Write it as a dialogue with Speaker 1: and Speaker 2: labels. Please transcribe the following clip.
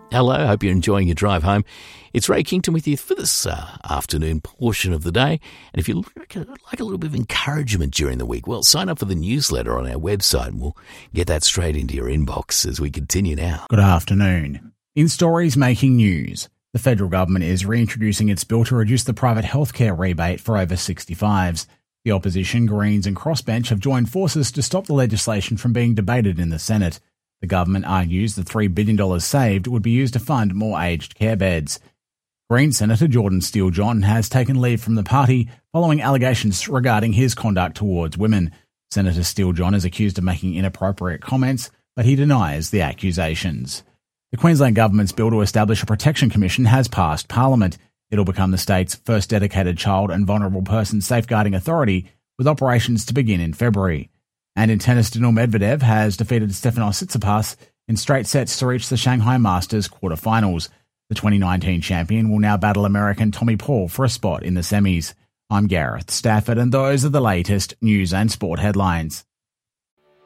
Speaker 1: Hello, hope you're enjoying your drive home. It's Ray Kington with you for this afternoon portion of the day. And if you like a little bit of encouragement during the week, well, sign up for the newsletter on our website and we'll get that straight into your inbox as we continue now.
Speaker 2: Good afternoon. In stories making news, the federal government is reintroducing its bill to reduce the private healthcare rebate for over 65s. The opposition, Greens and Crossbench have joined forces to stop the legislation from being debated in the Senate. The government argues the $3 billion saved would be used to fund more aged care beds. Green Senator Jordan Steele-John has taken leave from the party following allegations regarding his conduct towards women. Senator Steele-John is accused of making inappropriate comments, but he denies the accusations. The Queensland government's bill to establish a protection commission has passed Parliament. It'll become the state's first dedicated child and vulnerable person safeguarding authority, with operations to begin in February. And in tennis, Daniil Medvedev has defeated Stefanos Tsitsipas in straight sets to reach the Shanghai Masters quarterfinals. The 2019 champion will now battle American Tommy Paul for a spot in the semis. I'm Gareth Stafford, and those are the latest news and sport headlines.